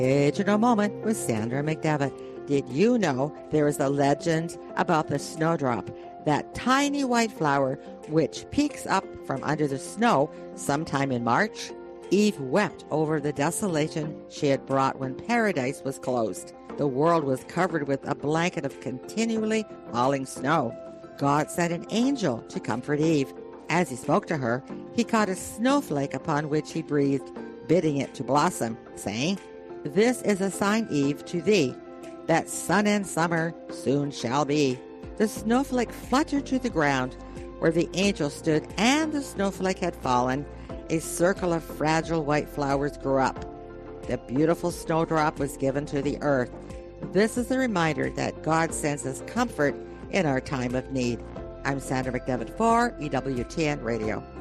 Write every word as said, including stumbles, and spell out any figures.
Age in a Moment with Sandra McDevitt. Did you know there is a legend about the snowdrop, that tiny white flower which peeks up from under the snow sometime in March? Eve wept over the desolation she had brought when paradise was closed. The world was covered with a blanket of continually falling snow. God sent an angel to comfort Eve. As he spoke to her, he caught a snowflake upon which he breathed, bidding it to blossom, saying, "This is a sign, Eve, to thee, that sun and summer soon shall be." The snowflake fluttered to the ground where the angel stood, and the snowflake had fallen. A circle of fragile white flowers grew up. The beautiful snowdrop was given to the earth. This is a reminder that God sends us comfort in our time of need. I'm Sandra McDevitt for E W T N Radio.